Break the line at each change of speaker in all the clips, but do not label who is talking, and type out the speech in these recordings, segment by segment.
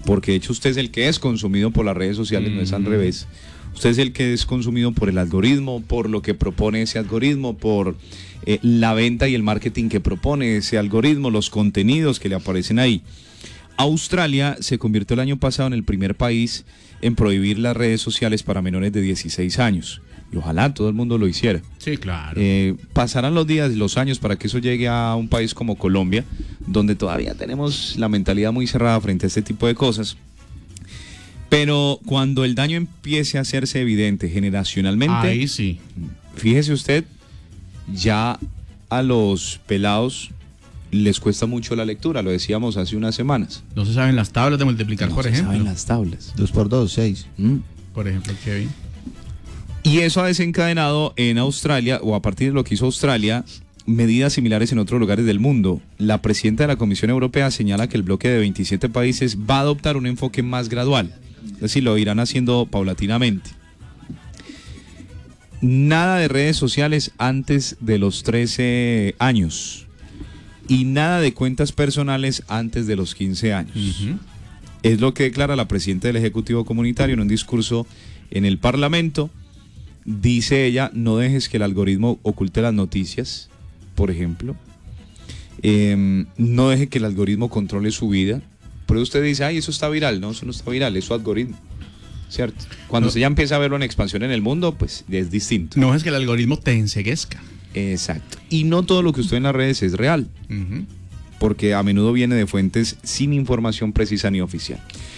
porque de hecho usted es el que es consumido por las redes sociales, no es al revés. Usted es el que es consumido por el algoritmo, por lo que propone ese algoritmo, por la venta y el marketing que propone ese algoritmo, los contenidos que le aparecen ahí. Australia se convirtió el año pasado en el primer país en prohibir las redes sociales para menores de 16 años. Y ojalá todo el mundo lo hiciera.
Sí, claro.
Pasarán los días y los años para que eso llegue a un país como Colombia, donde todavía tenemos la mentalidad muy cerrada frente a este tipo de cosas. Pero cuando el daño empiece a hacerse evidente generacionalmente,
ahí sí.
Fíjese usted, ya a los pelados les cuesta mucho la lectura, lo decíamos hace unas semanas.
No se saben las tablas de multiplicar,
No
por
se
ejemplo.
saben las tablas.
2 por 2, 6.
Por ejemplo, Kevin.
Y eso ha desencadenado en Australia, o a partir de lo que hizo Australia, medidas similares en otros lugares del mundo. La presidenta de la Comisión Europea señala que el bloque de 27 países va a adoptar un enfoque más gradual. Es decir, lo irán haciendo paulatinamente. Nada de redes sociales antes de los 13 años. Y nada de cuentas personales antes de los 15 años. Es lo que declara la presidenta del Ejecutivo Comunitario en un discurso en el Parlamento. Dice ella, no dejes que el algoritmo oculte las noticias, por ejemplo. No deje que el algoritmo controle su vida. Pero usted dice, ay, eso está viral. No, eso no está viral, es su algoritmo. ¿Cierto? Cuando usted ya empieza a verlo en expansión en el mundo, pues es distinto.
No es que el algoritmo te enceguezca.
Exacto. Y no todo lo que usted ve en las redes es real. Porque a menudo viene de fuentes sin información precisa ni oficial.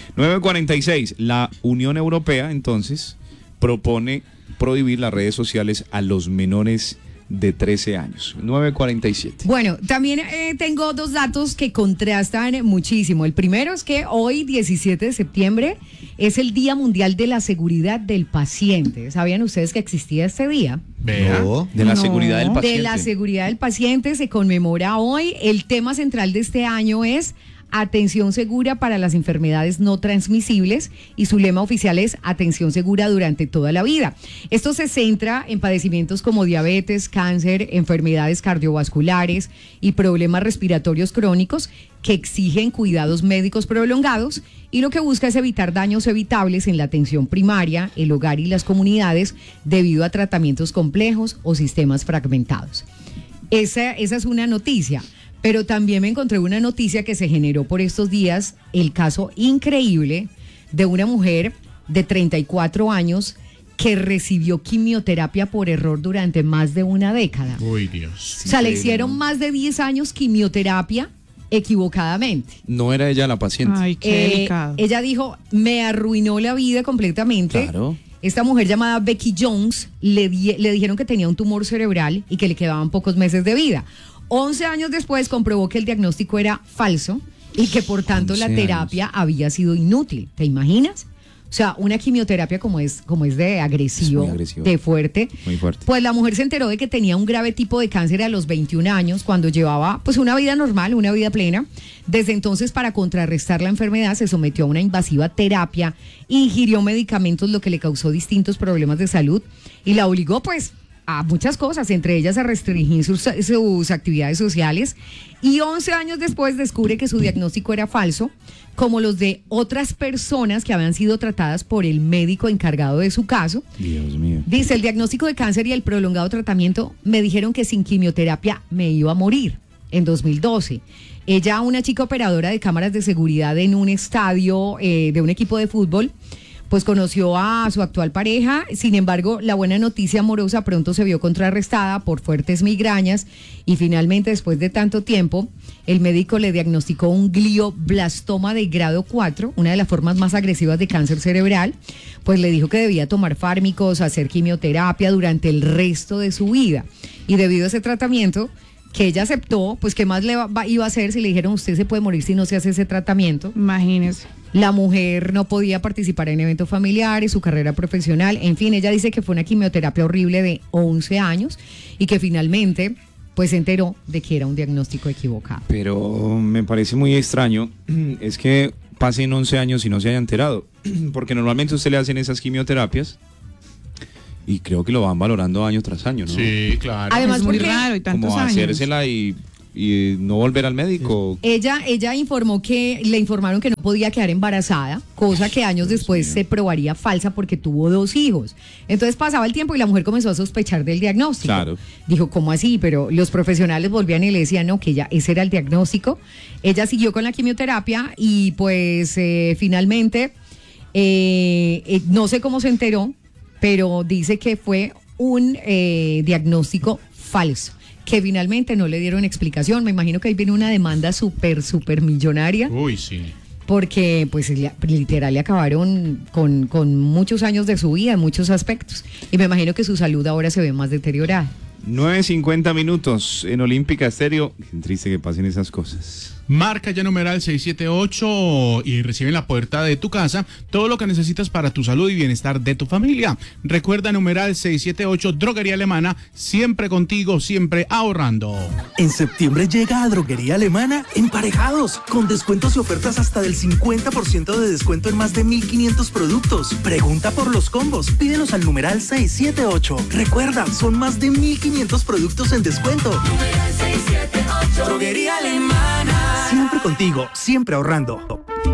9:46. La Unión Europea, entonces, propone prohibir las redes sociales a los menores de 13 años. 9:47.
Bueno, también tengo dos datos que contrastan muchísimo. El primero es que hoy, 17 de septiembre, es el Día Mundial de la Seguridad del Paciente. ¿Sabían ustedes que existía este día?
Vea.
No.
De la seguridad del paciente.
De la seguridad del paciente se conmemora hoy. El tema central de este año es atención segura para las enfermedades no transmisibles y su lema oficial es atención segura durante toda la vida. Esto se centra en padecimientos como diabetes, cáncer, enfermedades cardiovasculares y problemas respiratorios crónicos que exigen cuidados médicos prolongados y lo que busca es evitar daños evitables en la atención primaria, el hogar y las comunidades debido a tratamientos complejos o sistemas fragmentados. Esa es una noticia. Pero también me encontré una noticia que se generó por estos días, el caso increíble de una mujer de 34 años que recibió quimioterapia por error durante más de una década.
Uy, Dios.
O sea, le hicieron más de 10 años quimioterapia equivocadamente.
No era ella la paciente.
Ay, qué delicado.
Ella dijo, me arruinó la vida completamente.
Claro.
Esta mujer llamada Becky Jones le dijeron que tenía un tumor cerebral y que le quedaban pocos meses de vida. 11 años después comprobó que el diagnóstico era falso y que por tanto la terapia había sido inútil. ¿Te imaginas? O sea, una quimioterapia como es de agresivo,
Es muy agresivo.
de fuerte.
Muy fuerte.
Pues la mujer se enteró de que tenía un grave tipo de cáncer a los 21 años cuando llevaba pues una vida normal, una vida plena. Desde entonces, para contrarrestar la enfermedad, se sometió a una invasiva terapia, ingirió medicamentos, lo que le causó distintos problemas de salud y la obligó pues a muchas cosas, entre ellas a restringir sus actividades sociales, y 11 años después descubre que su diagnóstico era falso, como los de otras personas que habían sido tratadas por el médico encargado de su caso.
Dios mío.
Dice, el diagnóstico de cáncer y el prolongado tratamiento me dijeron que sin quimioterapia me iba a morir en 2012. Ella, una chica operadora de cámaras de seguridad en un estadio de un equipo de fútbol, pues conoció a su actual pareja. Sin embargo, la buena noticia amorosa pronto se vio contrarrestada por fuertes migrañas y finalmente, después de tanto tiempo, el médico le diagnosticó un glioblastoma de grado 4, una de las formas más agresivas de cáncer cerebral. Pues le dijo que debía tomar fármacos, hacer quimioterapia durante el resto de su vida. Y debido a ese tratamiento, que ella aceptó, pues ¿qué más iba a hacer si le dijeron usted se puede morir si no se hace ese tratamiento?
Imagínese.
La mujer no podía participar en eventos familiares, su carrera profesional, en fin, ella dice que fue una quimioterapia horrible de 11 años y que finalmente pues se enteró de que era un diagnóstico equivocado.
Pero me parece muy extraño, es que pasen 11 años y no se haya enterado, porque normalmente a usted le hacen esas quimioterapias y creo que lo van valorando año tras año, ¿no?
Sí, claro.
Además,
es muy
porque
raro y tantos
Como
años.
hacérsela y y no volver al médico.
Ella informó que le informaron que no podía quedar embarazada, cosa que años después se probaría falsa porque tuvo 2 hijos. Entonces pasaba el tiempo y la mujer comenzó a sospechar del diagnóstico.
Claro.
Dijo, ¿cómo así? Pero los profesionales volvían y le decían, no, que ese era el diagnóstico. Ella siguió con la quimioterapia y pues finalmente, no sé cómo se enteró, pero dice que fue un diagnóstico falso, que finalmente no le dieron explicación. Me imagino que ahí viene una demanda súper millonaria.
Uy, sí.
Porque pues literal le acabaron con muchos años de su vida en muchos aspectos. Y me imagino que su salud ahora se ve más deteriorada.
9:50 minutos en Olímpica Estéreo. Qué triste que pasen esas cosas.
Marca ya numeral 678 y recibe en la puerta de tu casa todo lo que necesitas para tu salud y bienestar de tu familia. Recuerda numeral 678, Droguería Alemana, siempre contigo, siempre ahorrando.
En septiembre llega a Droguería Alemana Emparejados, con descuentos y ofertas hasta del 50% de descuento en más de 1.500 productos. Pregunta por los combos, pídelos al numeral 678. Recuerda, son más de 1.500 productos en descuento. Numeral 678. Droguería Alemana. Siempre contigo, siempre ahorrando.